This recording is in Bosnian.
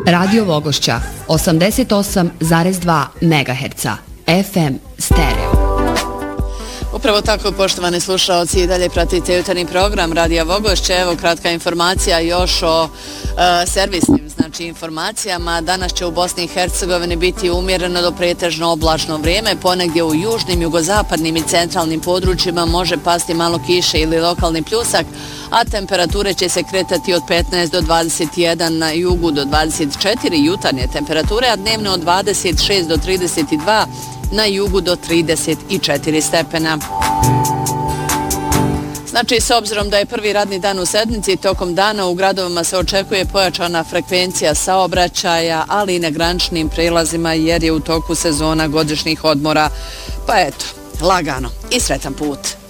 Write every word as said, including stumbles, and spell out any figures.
Radio Vogošća osamdeset osam zarez dva megaherca, F M stereo. Upravo tako, poštovani slušaoci, i dalje pratite jutarnji program Radija Vogošće. Evo kratka informacija još o e, servisnim znači informacijama. Danas će u Bosni i Hercegovini biti umjereno do pretežno oblačno vrijeme. Ponegdje u južnim, jugozapadnim i centralnim područjima može pasti malo kiše ili lokalni pljusak, a temperature će se kretati od petnaest do dvadeset jedan na jugu do dvadeset četiri jutarnje temperature, a dnevno od dvadeset šest do trideset dva na jugu do trideset četiri stepena. Znači, s obzirom da je prvi radni dan u sedmici, tokom dana u gradovima se očekuje pojačana frekvencija saobraćaja, ali i na graničnim prelazima jer je u toku sezona godišnjih odmora. Pa eto, lagano i sretan put.